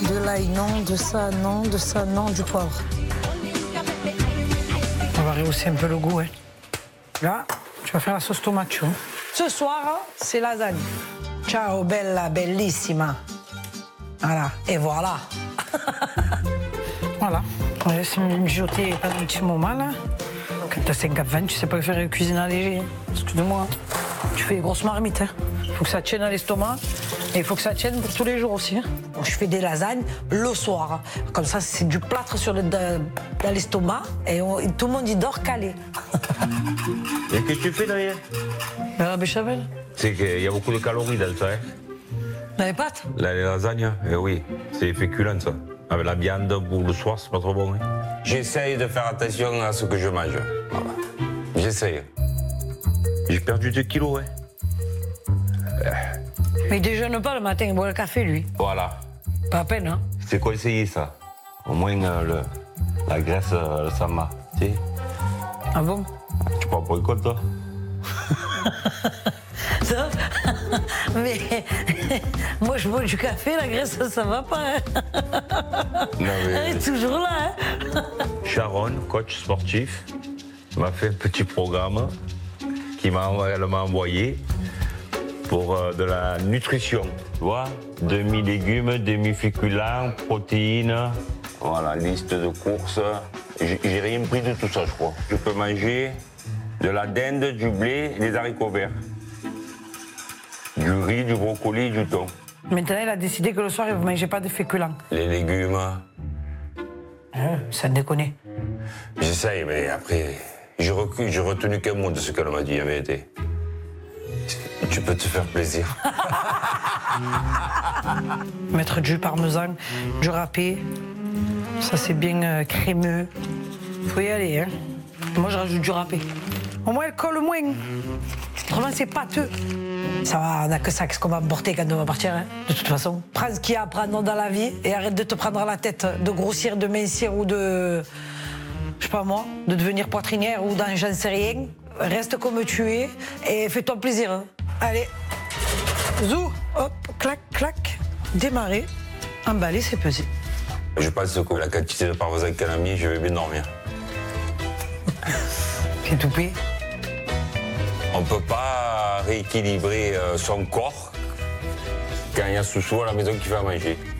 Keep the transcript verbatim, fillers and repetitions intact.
De l'ail, non. De ça, non. De ça, non. Du poivre. On va rehausser un peu le goût. Hein. Là, tu vas faire la sauce tomate chaud. Ce soir, c'est lasagne. Ciao, bella, bellissima. Voilà, et voilà. Voilà, on laisse mijoter pendant un petit moment là. Quand t'as cinquante vingt, tu sais pas faire une cuisine allégée. Excuse-moi, tu fais des grosses marmites. Il faut que ça tienne à l'estomac et il faut que ça tienne pour tous les jours aussi. Hein. Je fais des lasagnes le soir. Comme ça, c'est du plâtre sur le, dans l'estomac et, on, et tout le monde y dort calé. Et qu'est-ce que tu fais derrière? La béchamel. C'est qu'il y a beaucoup de calories dans ça. Hein. Dans les pâtes? Là, les lasagnes, eh oui, c'est féculent ça. Avec la viande pour le soir, c'est pas trop bon. Hein. J'essaye de faire attention à ce que je mange. Voilà. J'essaye. J'ai perdu deux kilos, hein. Mais il déjeune pas le matin, il boit le café, lui. Voilà. Pas à peine, hein. C'est quoi essayer ça? Au moins, euh, le, la graisse, euh, le samba, tu sais. Ah bon? Tu prends pour le compte, toi? Ça mais moi, je bois du café, la graisse, ça, ça va pas, hein. Non, mais... Elle est toujours là, hein. Sharon, coach sportif, m'a fait un petit programme qui m'a elle m'a envoyé pour euh, de la nutrition. Tu vois, demi-légumes, demi-féculents, protéines. Voilà, liste de courses. J'ai j'ai rien pris de tout ça, je crois. Je peux manger de la dinde, du blé et des haricots verts. Du riz, du brocoli, du thon. Maintenant, il a décidé que le soir, il ne mangeait pas de féculents. Les légumes. Euh, ça déconne. J'essaye, mais après, j'ai recul, j'ai retenu qu'un mot de ce qu'elle m'a dit en vérité. Tu peux te faire plaisir. Mettre du parmesan, du râpé, ça c'est bien euh, crémeux. Faut y aller, hein. Moi, je rajoute du râpé. Au moins, elle colle moins. Autrement, c'est pâteux. Ça va, on n'a que ça qu'est-ce qu'on va porter quand on va partir, hein. De toute façon. Prends ce qu'il y a à prendre dans la vie et arrête de te prendre la tête, de grossir, de mincir ou de... Je sais pas moi, de devenir poitrinière ou dans j'en sais rien. Reste comme tu es et fais-toi plaisir. Hein. Allez, zou, hop, clac, clac, démarrer, emballer, c'est pesé. Je pense que la quantité de parmesan qu'elle a mis, je vais bien dormir. C'est tout payé. On ne peut pas rééquilibrer son corps quand il y a sous-soi à la maison qui fait à manger.